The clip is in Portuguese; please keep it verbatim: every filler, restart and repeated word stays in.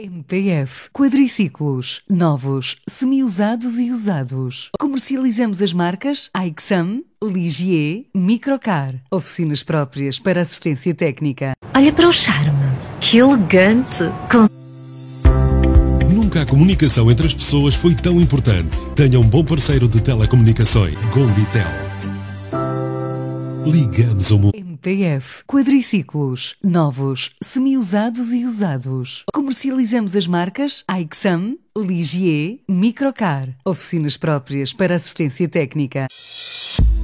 M P F, quadriciclos, novos, semi-usados e usados. Comercializamos as marcas Aixam, Ligier, Microcar. Oficinas próprias para assistência técnica. Olha para o charme, que elegante! Com... Nunca a comunicação entre as pessoas foi tão importante. Tenha um bom parceiro de telecomunicações, Gonditel. Ligamos ao mundo. M P F, quadriciclos, novos, semi-usados e usados. Comercializamos as marcas Aixam, Ligier, Microcar. Oficinas próprias para assistência técnica.